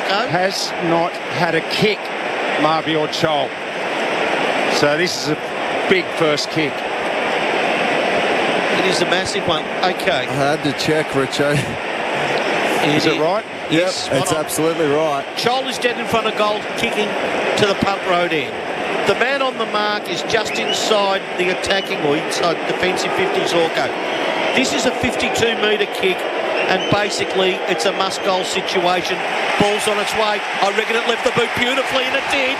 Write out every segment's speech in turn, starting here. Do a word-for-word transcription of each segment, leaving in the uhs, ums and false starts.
Zorko. Has not had a kick, Mabior Chol. So this is a big first kick. It is a massive one. Okay. I had to check, Richo. Is it right? Yes, Yep, it's on. absolutely right. Chol is dead in front of goal, kicking to the punt road end. The man on the mark is just inside the attacking or inside defensive fifty, Zorko. This is a fifty-two metre kick, and basically it's a must-goal situation. Ball's on its way. I reckon it left the boot beautifully, and it did.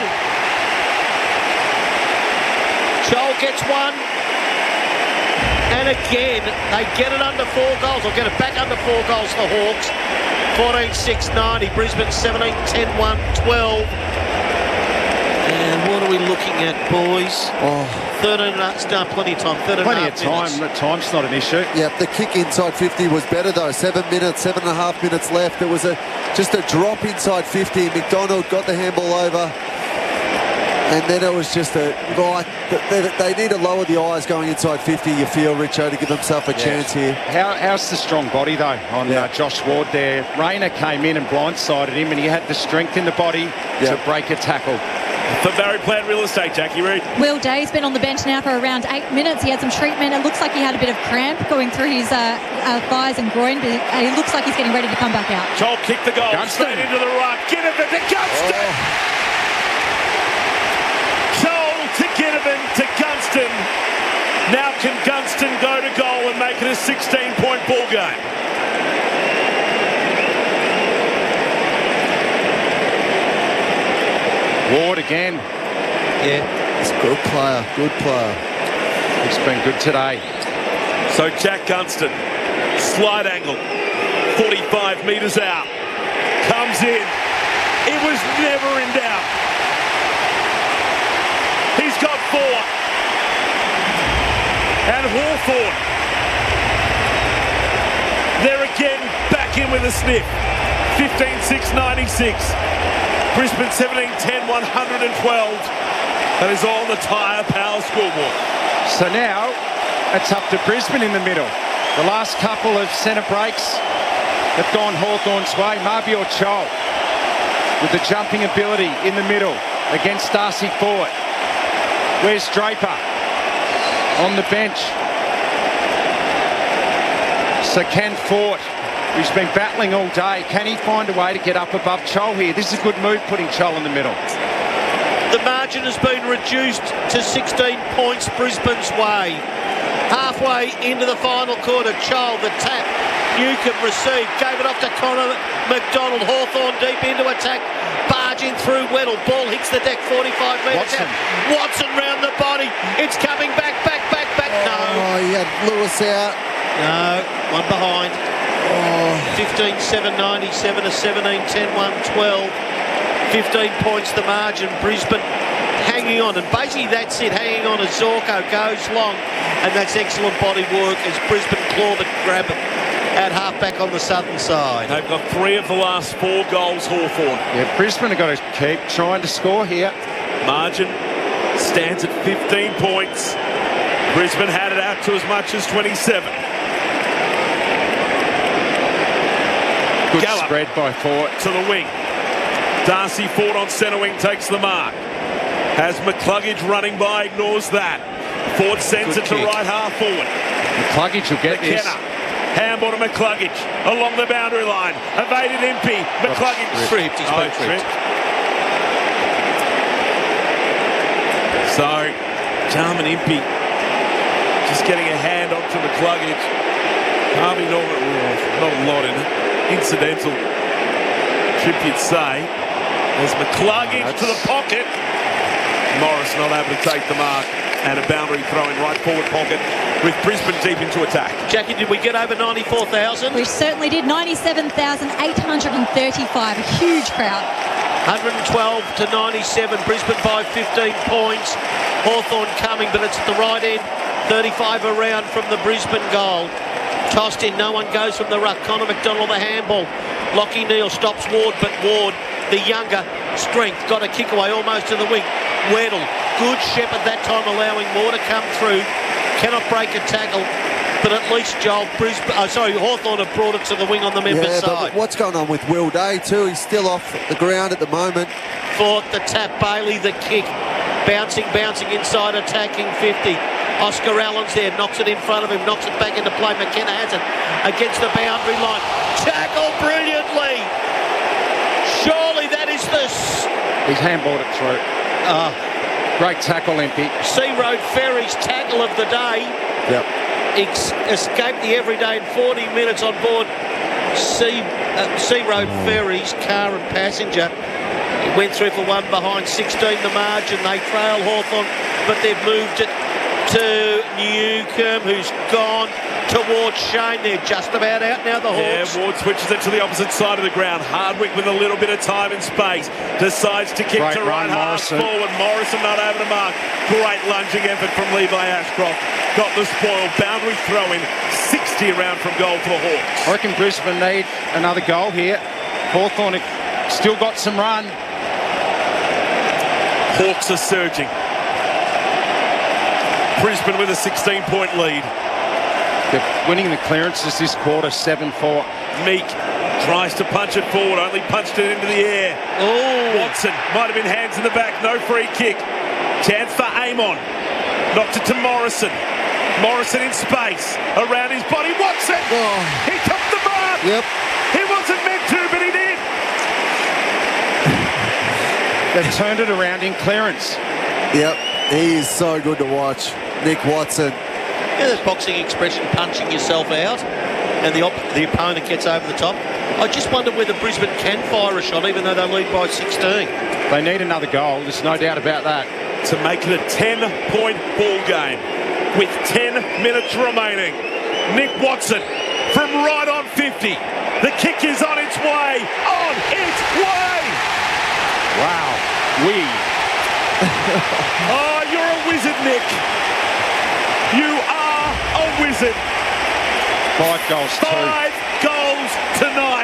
Chol gets one. And again, they get it under four goals. Or get it back under four goals, the Hawks. fourteen six ninety. Brisbane seventeen ten one twelve. And what are we looking at, boys? Oh, thirteen and a half, no, plenty of time. thirteen Plenty and of a half time. minutes. Time's not an issue. yeah, the kick inside fifty was better though. Seven minutes, seven and a half minutes left. There was a just a drop inside fifty. McDonald got the handball over. And then it was just a, like, they, they need to lower the eyes going inside fifty, you feel, Richo, to give themselves a Yeah. chance here. How, how's the strong body, though, on Yeah. uh, Josh Ward there? Rayner came in and blindsided him, and he had the strength in the body Yeah. to break a tackle. For Barry Plant Real Estate, Jackie Reid. Will Day's been on the bench now for around eight minutes. He had some treatment. It looks like he had a bit of cramp going through his uh, uh, thighs and groin, but he looks like he's getting ready to come back out. Chol kicked the goal Gunston. straight into the ruck. Ginnivan to Gunston. Oh. Chol to Ginnivan to Gunston. Now can Gunston go to goal and make it a sixteen-point ball game? Ward again. Yeah. It's a good player, good player. He's been good today. So Jack Gunston, slide angle, forty-five metres out, comes in. It was never in doubt. He's got four. And Hawthorn, they're again back in with a sniff. fifteen six ninety-six. Brisbane seventeen ten one twelve. That is on the Tyre Power scoreboard. So now it's up to Brisbane in the middle. The last couple of centre breaks have gone Hawthorn's way. Mabior Chol with the jumping ability in the middle against Darcy Fort. Where's Draper? On the bench. So can Fort, who's been battling all day, can he find a way to get up above Chol here? This is a good move, putting Chol in the middle. The margin has been reduced to sixteen points Brisbane's way. Halfway into the final quarter, Chol, the tap, Newcomb received, gave it off to Connor McDonald. Hawthorn deep into attack, barging through Weddle. Ball hits the deck, forty-five metres Watson. out. Watson round the body. It's coming back, back, back, back. No, Oh, he had Lewis out. no, one behind. Oh, fifteen seven ninety-seven to seventeen ten one twelve. fifteen points the margin. Brisbane hanging on, and basically that's it, hanging on as Zorko goes long, and that's excellent body work as Brisbane claw the grab at halfback on the southern side. They've got three of the last four goals, Hawthorn. Yeah, Brisbane have got to keep trying to score here. Margin stands at fifteen points. Brisbane had it out to as much as twenty-seven. Good Gallop. spread by Fort. To the wing. Darcy Fort on centre wing takes the mark. Has McCluggage running by, ignores that. Fort sends Good it to kick. right half forward. McCluggage will get this. McKenna. Handball to McCluggage. Along the boundary line. Evaded Impey. McCluggage. Tripped, he's Oh, been tripped. So, Jarman Impey just getting a hand onto McCluggage. Harvey Norman, oh, not a lot in it. Incidental trip, you'd say. There's McCluggage That's... to the pocket. Morris not able to take the mark. And a boundary throw in right forward pocket with Brisbane deep into attack. Jackie, did we get over ninety-four thousand? We certainly did. ninety-seven thousand eight hundred thirty-five. A huge crowd. one twelve to ninety-seven. Brisbane by fifteen points. Hawthorn coming, but it's at the right end. thirty-five around from the Brisbane goal. Tossed in, no one goes from the ruck. Connor McDonald, the handball. Lockie Neal stops Ward, but Ward, the younger strength, got a kick away almost to the wing. Weddle, good Shepherd that time, allowing more to come through. Cannot break a tackle. But at least Joel Brisbane, oh, sorry, Hawthorn have brought it to the wing on the member Yeah, side. but what's going on with Will Day too? He's still off the ground at the moment. For the tap, Bailey the kick, bouncing, bouncing inside, attacking fifty. Oscar Allen's there, knocks it in front of him, knocks it back into play. McKenna has it against the boundary line. Tackle brilliantly. Surely that is the s- He's handballed it through. uh, Great tackle, Impey. Sea Road Ferries tackle of the day. Yep. Ex- escaped the everyday in forty minutes on board Sea, uh, sea Road Ferries, car and passenger. It went through for one behind sixteen the margin. They trail Hawthorn, but they've moved it to Newcomb, who's gone towards Shane. They're just about out now, the Hawks. Yeah, Ward switches it to the opposite side of the ground. Hardwick with a little bit of time and space decides to kick Great to run, right half Morrison. forward. Morrison not over the mark. Great lunging effort from Levi Ashcroft. Got the spoil. Boundary throw-in. sixty around from goal for the Hawks. I reckon Brisbane need another goal here. Hawthorn have still got some run. Hawks are surging. Brisbane with a sixteen-point lead. They're winning the clearances this quarter, seven four. Meek tries to punch it forward, only punched it into the air. Oh, Watson might have been hands in the back, no free kick. Chance for Amon. Knocked it to Morrison. Morrison in space. Around his body, Watson! Oh. He topped the mark! Yep. He wasn't meant to, but he did! They've turned it around in clearance. Yep. He is so good to watch. Nick Watson. yeah, there's boxing expression, punching yourself out, and the op- the opponent gets over the top. I just wonder whether Brisbane can fire a shot, even though they lead by sixteen. They need another goal. There's no doubt about that. To make it a ten-point ball game with ten minutes remaining. Nick Watson from right on fifty. The kick is on its way. On its way! Wow. We. Oh, you're a wizard, Nick. You are a wizard. Five goals, two. Five goals tonight.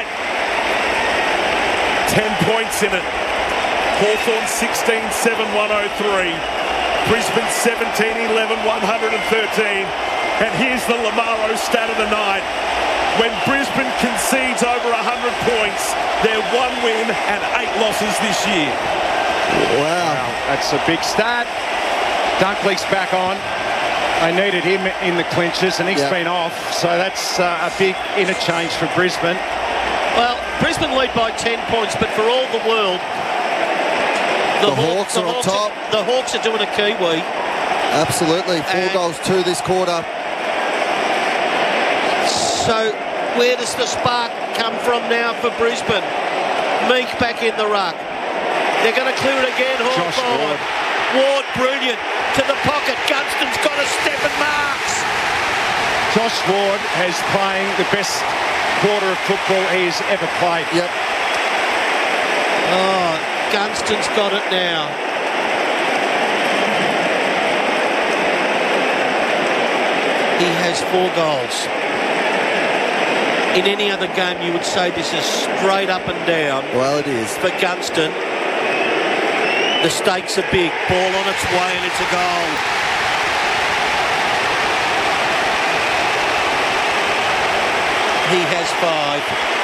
Ten points in it. Hawthorn sixteen seven one oh three. Brisbane seventeen eleven one thirteen. And here's the Lamaro stat of the night. When Brisbane concedes over one hundred points, they're one win and eight losses this year. Wow. That's a big stat. Dunkley's back on. They needed him in the clinches, and he's Yeah. been off. So that's uh, a big interchange for Brisbane. Well, Brisbane lead by ten points, but for all the world, The Hawks are on top. the Hawks are doing a Kiwi. Absolutely. Four And- goals, two this quarter. So where does the spark come from now for Brisbane? Meek back in the ruck. They're going to clear it again, Josh Hawthorn. Ward. Ward, brilliant. To the pocket. Gunston's got a step and marks. Josh Ward has playing the best quarter of football he's ever played. Yep. Oh, Gunston's got it now. He has four goals. In any other game, you would say this is straight up and down. Well, it is. For Gunston, the stakes are big. Ball on its way and it's a goal. He has five.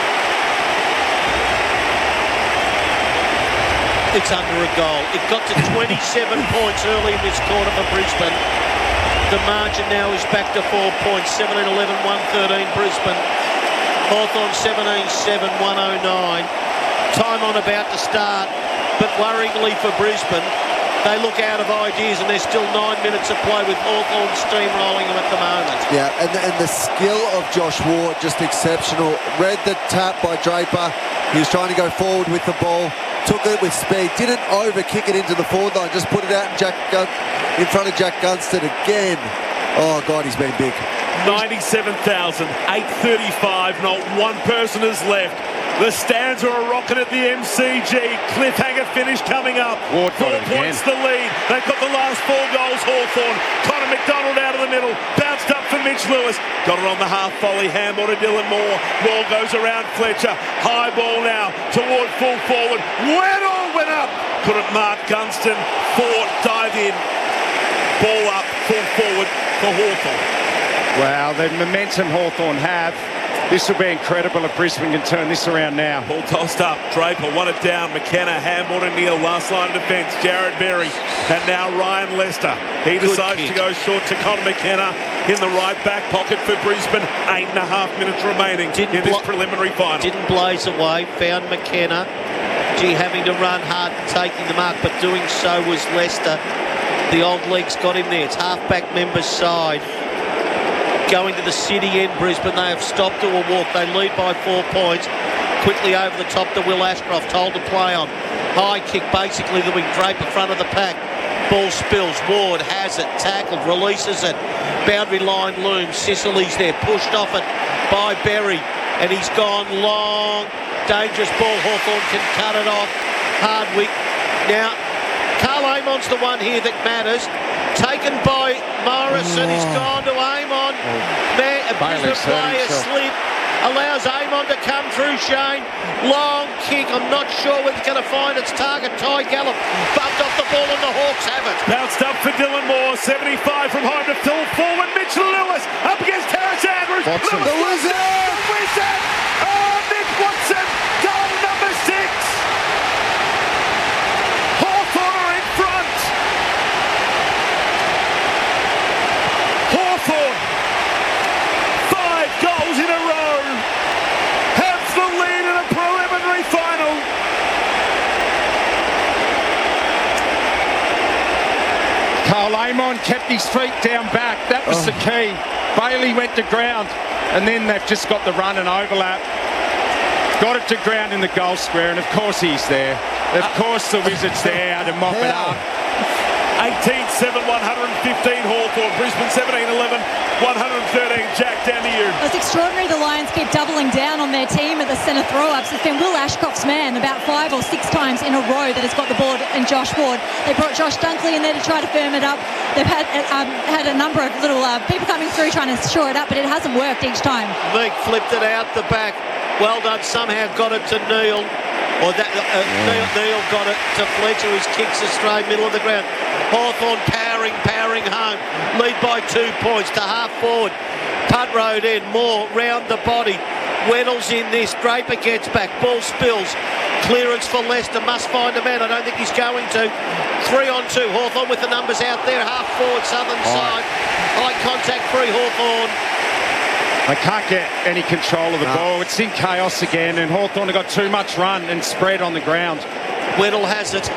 It's under a goal. It got to twenty-seven points early in this quarter for Brisbane. The margin now is back to four points. seventeen eleven, one thirteen Brisbane. Hawthorn seventeen seven, one oh nine. Time on about to start, but worryingly for Brisbane, they look out of ideas and there's still nine minutes of play with Hawthorn steamrolling them at the moment. Yeah, and, and the skill of Josh Ward, just exceptional. Read the tap by Draper. He was trying to go forward with the ball. Took it with speed. Didn't over-kick it into the forward line. Just put it out in, Jack Gun- in front of Jack Gunston again. Oh, God, he's been big. ninety-seven thousand eight thirty-five. Not one person is left. The stands are rocking at the M C G. Cliffhanger finish coming up. Ward got Four it points again. the lead. They've got the last four goals. Hawthorn. Connor McDonald out of the middle. Bounced up for Mitch Lewis. Got it on the half volley. Handball to Dylan Moore. Ball goes around Fletcher. High ball now toward full forward. Went all went up. Couldn't mark Gunston. Fought, dive in. Ball up, full forward for Hawthorn. Wow, the momentum Hawthorn have. This will be incredible if Brisbane can turn this around now. Ball tossed up. Draper won it down. McKenna, handball to Neil. Last line of defence. Jared Berry. And now Ryan Lester. He Good decides kick. to go short to Connor McKenna in the right back pocket for Brisbane. Eight and a half minutes remaining Didn't in this blo- preliminary final. Didn't blaze away, found McKenna. Gee, having to run hard and taking the mark, but doing so was Leicester. The old legs got him there. It's half-back members' side. Going to the city end, Brisbane. They have stopped to a walk. They lead by four points. Quickly over the top to Will Ashcroft, told to play on. High kick, basically, the wing Draper front of the pack. Ball spills. Ward has it, tackled, releases it. Boundary line looms. Sicily's there, pushed off it by Berry. And he's gone long. Dangerous ball. Hawthorn can cut it off. Hardwick. Now, Carl Amon's the one here that matters. Taken by Morrison. He's gone to Amon. Man, a Bailey's Brisbane hurt player himself. slip. Allows Amon to come through, Shane. Long kick. I'm not sure whether it's going to find its target. Ty Gallup bumped off the ball and the Hawks have it. Bounced up for Dylan Moore. seventy-five from home to Phil forward. Mitchell Lewis up against Harris Andrews. Watson. Lewis, The Wizard! the Wizard! Oh, Nick Watson. Goal number six. Hawthorn are in front. Hawthorn. Five goals in a row. Have the lead in a preliminary final. Carl Amon kept his feet down back. That was the key. Bailey went to ground, and then they've just got the run and overlap. Got it to ground in the goal square, and of course he's there. Of course the Wizards there to mop it up. eighteen seven, one fifteen Hawthorn. Brisbane seventeen eleven, one thirteen. Jack, down to you. It's extraordinary the Lions keep doubling down on their team at the centre throw-ups. It's been Will Ashcroft's man about five or six times in a row that has got the ball, and Josh Ward. They brought Josh Dunkley in there to try to firm it up. They've had um, had a number of little uh, people coming through trying to shore it up, but it hasn't worked each time. Meek flipped it out the back. Well done. Somehow got it to Neil. Or that uh, Neil, Neil got it to Fletcher, who kicks it straight middle of the ground. Hawthorn powering, powering home. Lead by two points to half forward. Punt road end. Moore round the body. Weddle's in this. Draper gets back. Ball spills. Clearance for Leicester. Must find a man. I don't think he's going to. Three on two. Hawthorn with the numbers out there. Half forward, southern side. High contact free Hawthorn. They can't get any control of the No. ball. It's in chaos again, and Hawthorn have got too much run and spread on the ground. Weddle has it.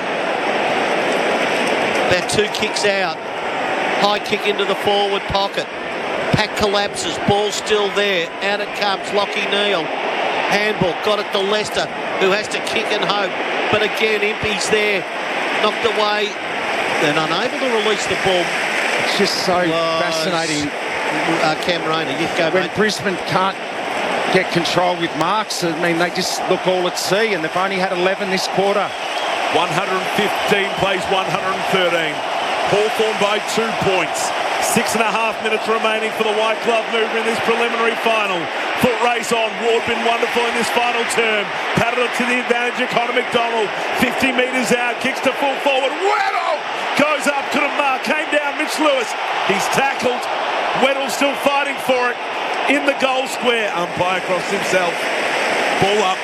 They're two kicks out. High kick into the forward pocket. Pack collapses. Ball still there. Out it comes. Lockie Neal. Handball. Got it to Leicester, who has to kick and hope. But again, Impey's there. Knocked away. They're unable to release the ball. It's just so Was- fascinating Uh, Cam Rayner, you go, when mate. Brisbane can't get control with marks. I mean, they just look all at sea, and they've only had eleven this quarter. one fifteen plays one thirteen. Hawthorn by two points. Six and a half minutes remaining for the white glove mover in this preliminary final. Foot race on. Ward been wonderful in this final term. Patted it to the advantage of Connor McDonald. fifty metres out. Kicks to full forward. Weddle goes up. Couldn't mark. Came down. Mitch Lewis. He's tackled. Weddle still fighting for it. In the goal square. Umpire crossed himself. Ball up.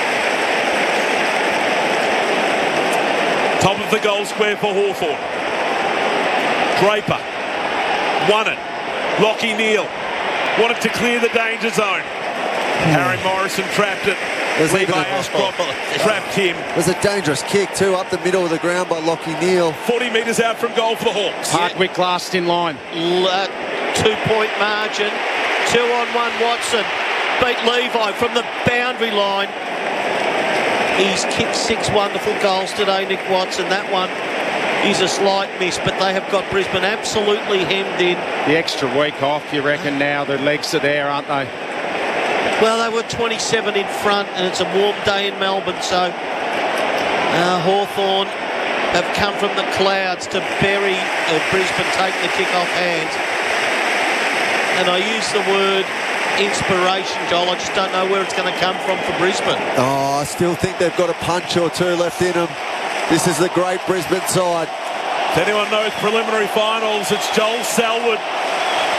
Top of the goal square for Hawthorn. Draper won it. Lockie Neal wanted to clear the danger zone. Harry Morrison trapped it. There's Levi even a- Ashcroft trapped him. It was a dangerous kick too, up the middle of the ground by Lockie Neal. forty metres out from goal for the Hawks. Hardwick last in line. L- uh, two-point margin. Two on one. Watson beat Levi from the boundary line. He's kicked six wonderful goals today, Nick Watson. That one is a slight miss, but they have got Brisbane absolutely hemmed in. The extra week off, you reckon now? The legs are there, aren't they? Well, they were twenty-seven in front, and it's a warm day in Melbourne, so uh, Hawthorn have come from the clouds to bury uh, Brisbane taking the kick off hands. And I use the word inspiration, Joel. I just don't know where it's going to come from for Brisbane. Oh, I still think they've got a punch or two left in them. This is the great Brisbane side. If anyone knows preliminary finals, it's Joel Selwood.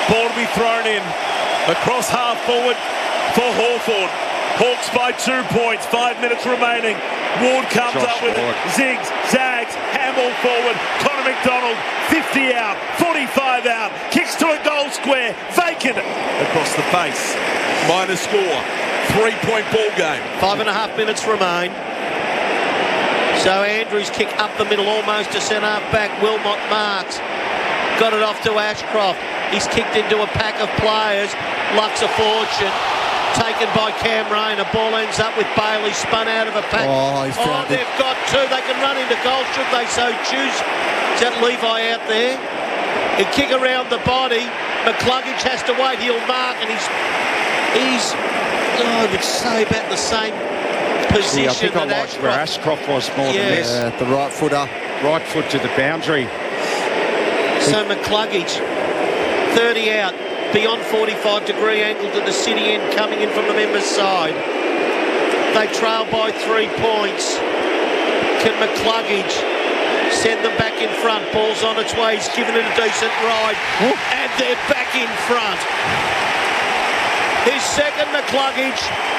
Ball to be thrown in. Across half forward for Hawthorn. Hawks by two points. Five minutes remaining. Ward comes Josh up with Ward. it. Zigs, zags, handball forward. Connor McDonald, fifty out, forty-five out. Kicks to a goal square. Vacant across the face. Minor score. Three-point ball game. Five and a half minutes remain. So Andrews kick up the middle, almost to centre back. Wilmot Marks got it off to Ashcroft. He's kicked into a pack of players. Lux a fortune. Taken by Cam Rayner. Ball ends up with Bailey, spun out of a pack. Oh, he's found it. They've got two. They can run into goal should they so choose. Is that Levi out there? He kick around the body. McCluggage has to wait. He'll mark, and he's he's oh, I would say about the same position. Yeah, I think I that liked where Ashcroft was more than Yeah. this. Yeah, the right footer. Right foot to the boundary. So McCluggage, thirty out, beyond forty-five degree angle to the city end, coming in from the members' side. They trail by three points. Can McCluggage send them back in front? Ball's on its way. He's given it a decent ride. And they're back in front. His second McCluggage.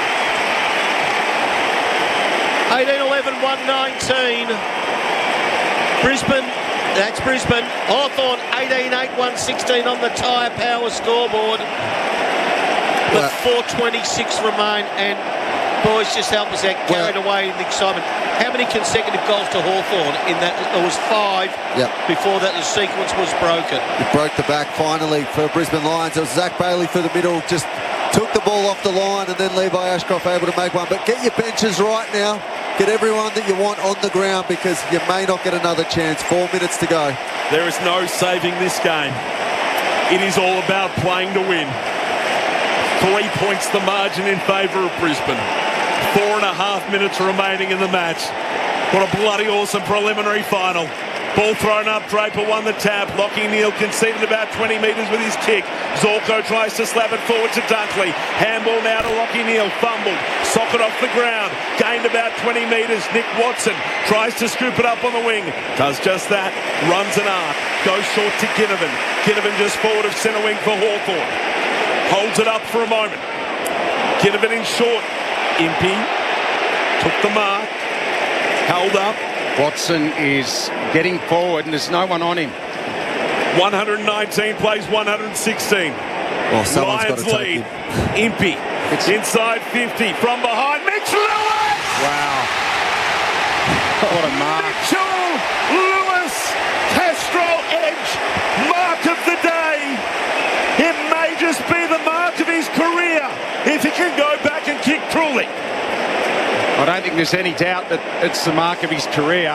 eighteen eleven one nineteen. Brisbane. That's Brisbane. Hawthorn eighteen eight one sixteen on the Tyre Power scoreboard. But four twenty-six remain, and boys, just help us out. Carried away in the excitement. How many consecutive goals to Hawthorn in that? It was five. Yep. Before that, the sequence was broken. It broke the back finally for Brisbane Lions. It was Zach Bailey for the middle, just took the ball off the line, and then Levi Ashcroft able to make one. But get your benches right now. Get everyone that you want on the ground, because you may not get another chance. Four minutes to go. There is no saving this game. It is all about playing to win. Three points the margin in favour of Brisbane. Four and a half minutes remaining in the match. What a bloody awesome preliminary final. Ball thrown up, Draper won the tap. Lockie Neal conceded about twenty metres with his kick. Zorko tries to slap it forward to Dunkley. Handball now to Lockie Neal, fumbled. Socket off the ground, gained about twenty metres. Nick Watson tries to scoop it up on the wing. Does just that, runs an arc. Goes short to Ginnivan. Ginnivan just forward of centre wing for Hawthorn. Holds it up for a moment. Ginnivan in short. Impey took the mark. Held up. Watson is getting forward and there's no one on him. one nineteen plays one sixteen. Well, someone's got Lions to take lead. him. Impey It's- inside fifty from behind. Mitch Lewis! Wow. What a mark. Mitchell Lewis! Castro edge. Mark of the day. It may just be the mark of his career if he can go back and kick truly. I don't think there's any doubt that it's the mark of his career.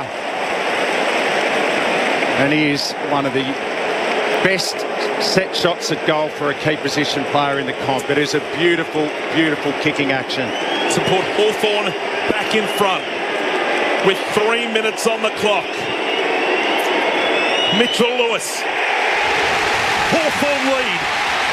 And he is one of the best set shots at goal for a key position player in the comp. It is a beautiful, beautiful kicking action. To put Hawthorn back in front with three minutes on the clock. Mitchell Lewis. Hawthorn lead.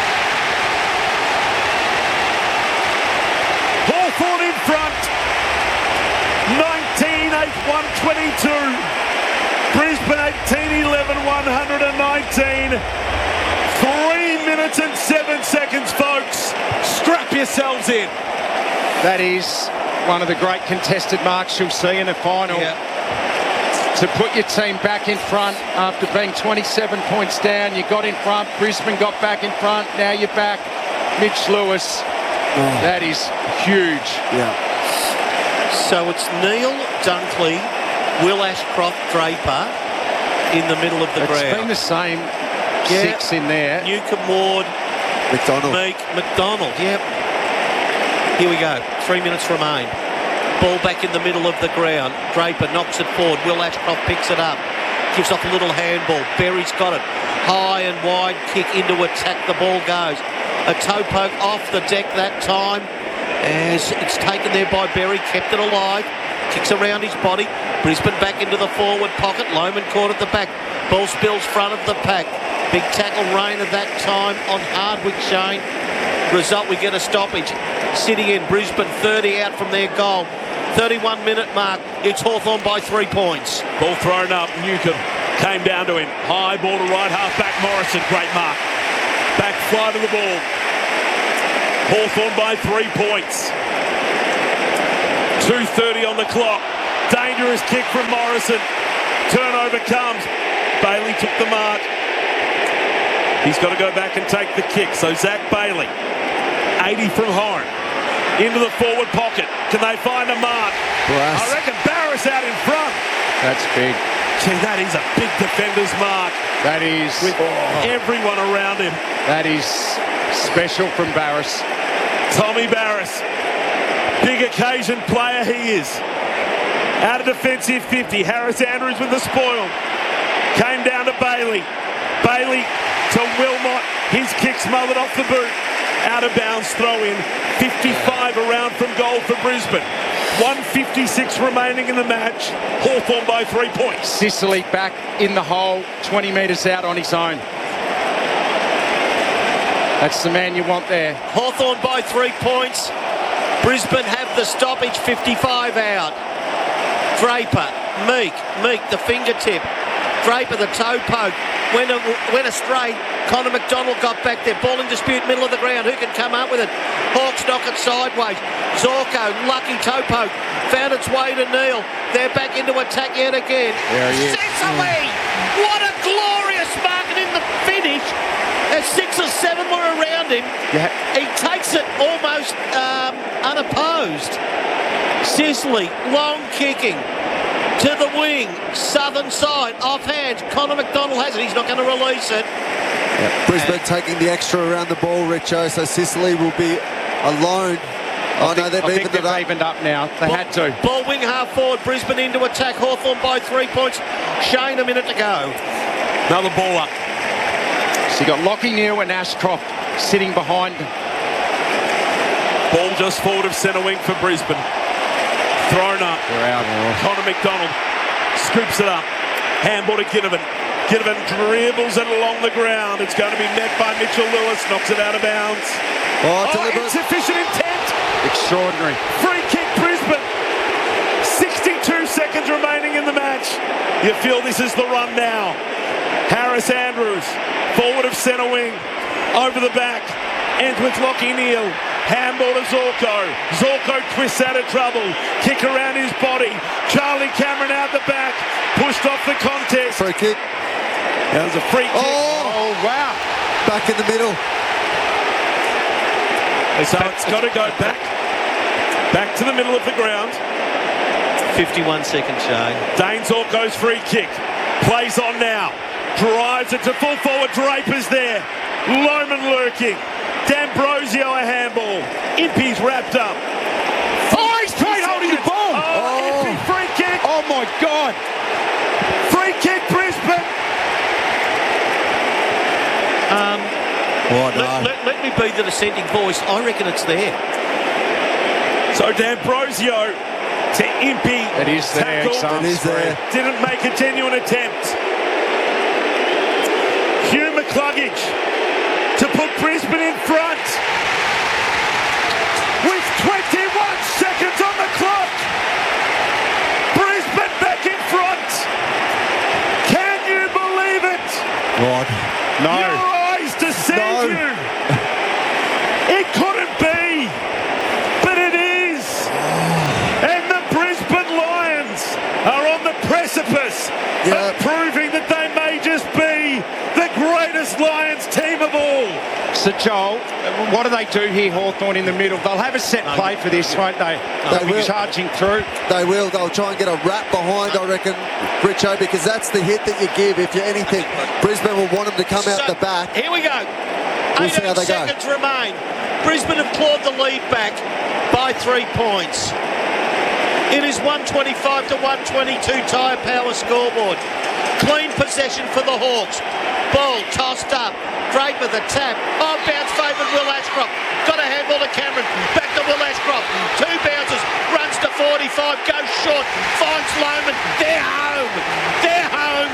Hawthorn in front. nineteen eight one twenty-two. Brisbane eighteen eleven one nineteen. Three minutes and seven seconds, folks. Strap yourselves in. That is one of the great contested marks you'll see in a final. Yeah. To put your team back in front after being twenty-seven points down, you got in front, Brisbane got back in front, now you're back. Mitch Lewis, that is huge. Yeah. So it's Neil, Dunkley, Will Ashcroft, Draper in the middle of the It's ground. been the same Yeah. six in there. Newcomb, Ward, McDonald. Meek, McDonald. Yep. Here we go. Three minutes remain. Ball back in the middle of the ground. Draper knocks it forward. Will Ashcroft picks it up. Gives off a little handball. Berry's got it. High and wide kick into attack. The ball goes. A toe poke off the deck that time. As it's taken there by Berry. Kept it alive. Kicks around his body. Brisbane back into the forward pocket. Lohman caught at the back. Ball spills front of the pack. Big tackle rain at that time on Hardwick Shane. Result, we get a stoppage. City in Brisbane, thirty out from their goal. thirty-one minute mark. It's Hawthorn by three points. Ball thrown up. Newcomb came down to him. High ball to right half back. Morrison. Great mark. Back flight of the ball. Hawthorn by three points. two thirty on the clock. Dangerous kick from Morrison. Turnover comes. Bailey took the mark. He's got to go back and take the kick. So Zach Bailey, eighty from home, into the forward pocket. Can they find a mark? Brass. I reckon Barris out in front. That's big. Gee, that is a big defender's mark That is with everyone around him. that is special from Barris. Tommy Barris, big occasion player he is. Out of defensive fifty. Harris Andrews with the spoil. Came down to Bailey. Bailey to Wilmot. His kick smothered off the boot. Out of bounds throw in. fifty-five around from goal for Brisbane. one fifty-six remaining in the match. Hawthorn by three points. Sicily back in the hole, twenty metres out on his own. That's the man you want there. Hawthorn by three points. Brisbane have the stoppage, fifty-five out. Draper, Meek, Meek, the fingertip. Draper, the toe poke. Went, a, went astray. Connor McDonald got back there. Ball in dispute, middle of the ground. Who can come up with it? Hawks knock it sideways. Zorko, lucky toe poke. Found its way to Neil. They're back into attack yet again. There he is. Sicily! What a glorious market in the finish. As six or seven were around him. Yeah. He takes it almost um, unopposed. Sicily, long kicking to the wing, southern side, offhand. Connor McDonald has it. He's not going to release it. Brisbane taking the extra around the ball, Richo, so Sicily will be alone. Oh, no, they've I think evened they've it up. evened up now. They had to. Ball wing half forward. Brisbane into attack. Hawthorn by three points. Shane a minute to go. Another ball up. So you got Lockie Neal and Ashcroft sitting behind. Ball just forward of centre wing for Brisbane. Thrown up. They're out. Connor McDonald scoops it up. Handball to Ginnivan. Ginnivan dribbles it along the ground. It's going to be met by Mitchell Lewis. Knocks it out of bounds. Oh, Oh, deliberate. insufficient intent. Extraordinary. Free kick Brisbane. sixty-two seconds remaining in the match. You feel this is the run now. Harris Andrews, forward of centre wing. Over the back. Ends with Lockie Neal. Handball to Zorko. Zorko twists out of trouble. Kick around his body. Charlie Cameron out the back. Pushed off the contest. Free kick. That was a free kick. Oh, Oh, wow. back in the middle. So it's got to go back. Back to the middle of the ground. fifty-one seconds, Shane. Dane Zorko's free kick. Plays on now. Drives it to full forward. Draper's there. Loman lurking. D'Ambrosio a handball. Impey's wrapped up. Oh, he's straight holding the ball. Oh, Oh. Impey free kick. Oh, my God. Free kick Brisbane. Um, Oh, no. let, let, let me be the dissenting voice. I reckon it's there. So D'Ambrosio to Impey. It is there, Tackle. Exum. It is there. Didn't make a genuine attempt. Hugh McCluggage to put Brisbane in front. With twenty-one seconds on the clock. Brisbane back in front. Can you believe it? Rod. No. Your eyes deceive No. you. It couldn't be, but it is. And the Brisbane Lions are on the precipice Yeah. of proving that they may just be the greatest Lions team of all. So, Joel, what do they do here, Hawthorn, in the middle? They'll have a set play for this, won't they? They They'll be will. charging through. They will. They'll try and get a wrap behind, I reckon, Richo, because that's the hit that you give if you're anything. Brisbane will want them to come out So, the back. Here we go. We'll see how eighteen they go. seconds remain. Brisbane have clawed the lead back by three points. It is one twenty-five to one twenty-two Tyre Power scoreboard. Clean possession for the Hawks. Ball tossed up. Draper the tap. Oh, bounce favoured Will Ashcroft. Got a handball to Cameron. Back to Will Ashcroft. Two bounces. Runs to forty-five. Goes short. Finds Loman. They're home. They're home.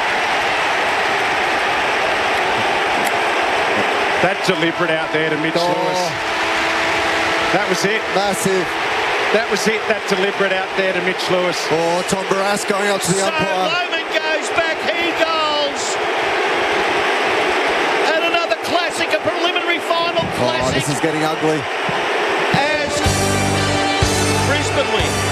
That deliberate out there to Mitch Oh. Lewis. That was it. Massive. That was it, that deliberate out there to Mitch Lewis. Oh, Tom Barras going up to the So umpire. Loman goes back. He goals. And another classic of Oh, classic this is getting ugly. as Brisbane win.